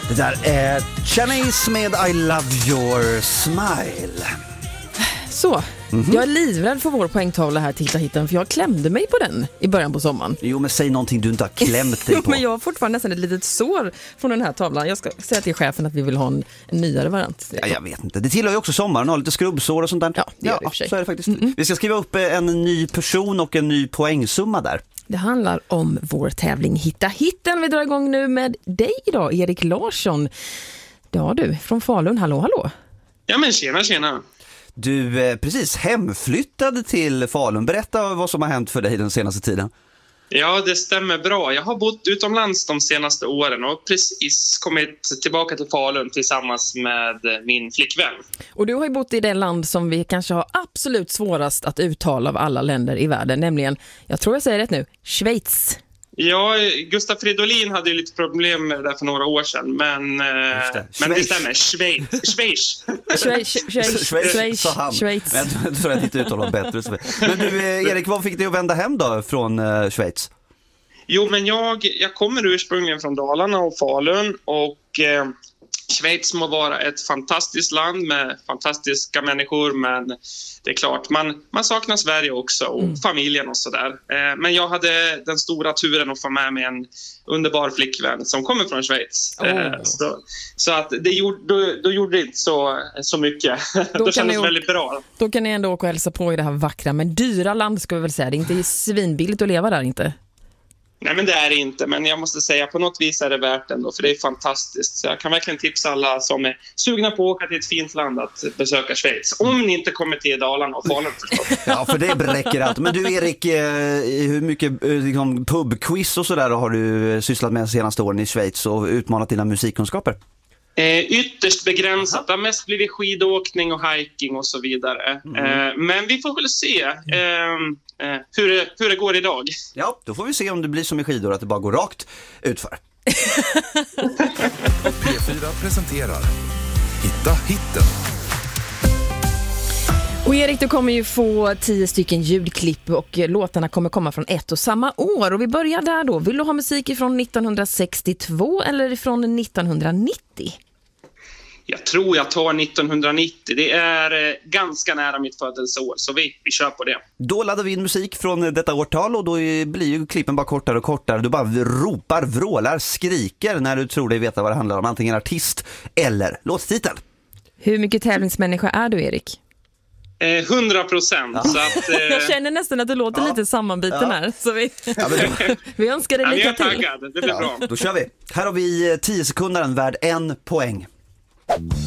Det där är Chinese med I Love Your Smile. Så, jag är livrädd för vår poängtavla här till hitten, för jag klämde mig på den i början på sommaren. Jo, men säg någonting du inte har klämt dig på. Men jag har fortfarande nästan ett litet sår från den här tavlan. Jag ska säga till chefen att vi vill ha en nyare variant. Ja, jag vet inte. Det tillhör ju också sommaren, har lite skrubbsår och sånt där. Ja, det gör det i och för sig. Så är det faktiskt. Vi ska skriva upp en ny person och en ny poängsumma där. Det handlar om vår tävling Hitta hitten. Vi drar igång nu med dig idag, Erik Larsson. Ja du, från Falun. Hallå. Ja men tjena. Du är precis hemflyttad till Falun. Berätta vad som har hänt för dig den senaste tiden. Ja, det stämmer bra. Jag har bott utomlands de senaste åren och precis kommit tillbaka till Falun tillsammans med min flickvän. Och du har ju bott i det land som vi kanske har absolut svårast att uttala av alla länder i världen, nämligen, jag tror jag säger rätt nu, Schweiz. Ja, Gustaf Fridolin hade ju lite problem med det där för några år sedan, men det stämmer. Schweiz, sa han. Schweiz. Jag tror att jag inte uttalar bättre. Men du, Erik, vad fick dig att vända hem då från Schweiz? Jo, men jag kommer ursprungligen från Dalarna och Falun, och Schweiz må vara ett fantastiskt land med fantastiska människor, men det är klart, man saknar Sverige också och familjen och sådär. Men jag hade den stora turen att få med mig en underbar flickvän som kommer från Schweiz. Så att då gjorde det inte så mycket. Då kändes det väldigt bra. Då kan ni ändå åka och hälsa på i det här vackra men dyra land, ska vi väl säga. Det är inte svinbilligt att leva där, inte? Nej, men det är det inte, men jag måste säga på något vis är det värt ändå, för det är fantastiskt. Så jag kan verkligen tipsa alla som är sugna på att åka till ett fint land att besöka Schweiz. Om ni inte kommer till Dalarna och Falun förstås. Ja, för det bräcker allt. Men du Erik, hur mycket liksom, pubquiz och sådär har du sysslat med de senaste åren i Schweiz och utmanat dina musikkunskaper? Ytterst begränsat. Det har mest blivit skidåkning och hiking och så vidare. Men vi får väl se hur det går idag. Ja, då får vi se om det blir som i skidor, att det bara går rakt utför. P4 presenterar Hitta hitten. Och Erik, du kommer ju få 10 stycken ljudklipp och låtarna kommer komma från ett och samma år. Och vi börjar där då. Vill du ha musik från 1962 eller från 1990? Jag tror jag tar 1990. Det är ganska nära mitt födelseår, så vi kör på det. Då laddar vi in musik från detta årtal och då blir ju klippen bara kortare och kortare. Du bara ropar, vrålar, skriker när du tror dig veta vad det handlar om. Antingen artist eller låttitel. Hur mycket tävlingsmänniska är du, Erik? 100%. Så att, jag känner nästan att du låter lite sammanbiten här. Så vi önskar dig lycka till. Jag är taggad, det blir bra. Då kör vi. Här har vi 10 sekunder värd 1 poäng.